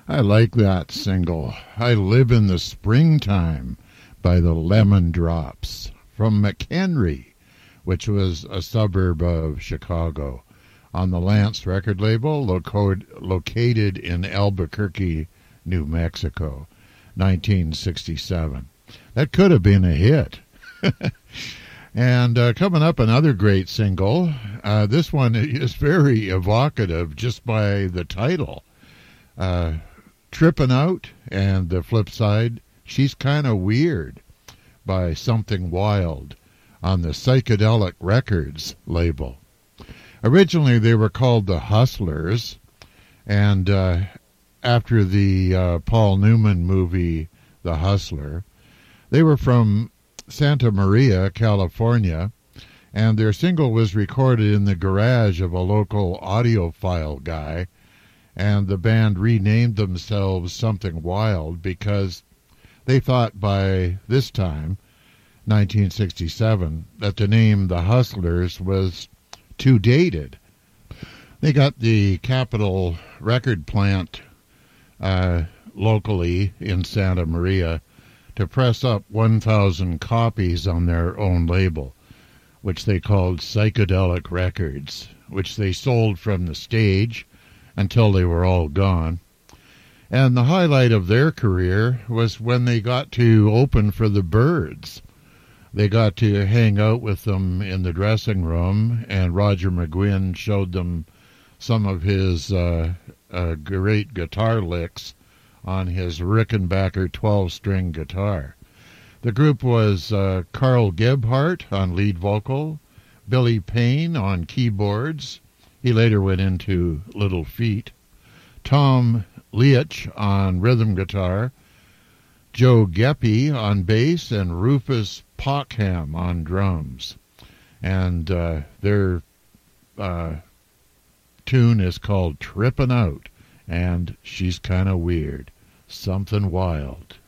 I like that single. I Live in the Springtime by the Lemon Drops from McHenry, which was a suburb of Chicago, on the Lance record label located in Albuquerque, New Mexico, 1967. That could have been a hit. And coming up, another great single. This one is very evocative just by the title. Trippin' Out, and the flip side, She's Kinda Weird by Something Wild on the Psychedelic Records label. Originally, they were called the Hustlers, and after the Paul Newman movie, The Hustler, they were from Santa Maria, California, and their single was recorded in the garage of a local audiophile guy, and the band renamed themselves Something Wild because they thought by this time, 1967, that the name The Hustlers was too dated. They got the Capitol record plant locally in Santa Maria to press up 1,000 copies on their own label, which they called Psychedelic Records, which they sold from the stage until they were all gone. And the highlight of their career was when they got to open for the Byrds. They got to hang out with them in the dressing room, and Roger McGuinn showed them some of his great guitar licks on his Rickenbacker 12-string guitar. The group was Carl Gebhardt on lead vocal, Billy Payne on keyboards. He later went into Little Feat. Tom Leach on rhythm guitar, Joe Geppy on bass, and Rufus Pockham on drums. And their tune is called Trippin' Out, and She's Kinda Weird. Something Wild.